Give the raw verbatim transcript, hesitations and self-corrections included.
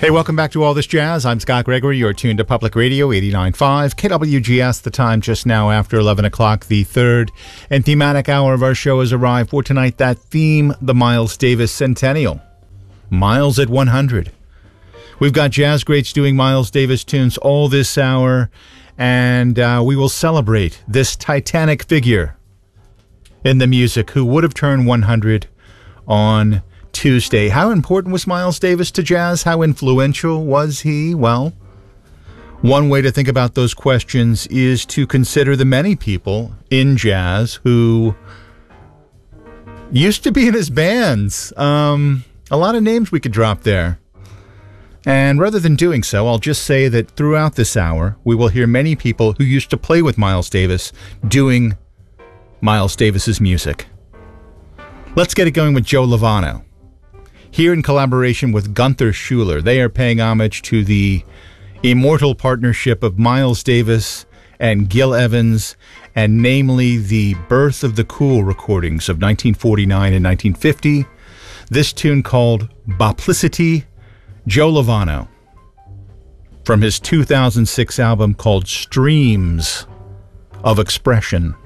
Hey, welcome back to All This Jazz. I'm Scott Gregory. You're tuned to Public Radio eighty-nine point five K W G S. The time just now after eleven o'clock. The third and thematic hour of our show has arrived. For tonight, that theme, the Miles Davis Centennial. Miles at one hundred. We've got jazz greats doing Miles Davis tunes all this hour, and uh, we will celebrate this titanic figure in the music who would have turned one hundred on Tuesday. How important was Miles Davis to jazz? How influential was he? Well, one way to think about those questions is to consider the many people in jazz who used to be in his bands. Um, a lot of names we could drop there. And rather than doing so, I'll just say that throughout this hour, we will hear many people who used to play with Miles Davis doing Miles Davis's music. Let's get it going with Joe Lovano. Here in collaboration with Gunther Schuller, they are paying homage to the immortal partnership of Miles Davis and Gil Evans, and namely the Birth of the Cool recordings of nineteen forty-nine and nineteen fifty. This tune called Boplicity, Joe Lovano, from his two thousand six album called Streams of Expression.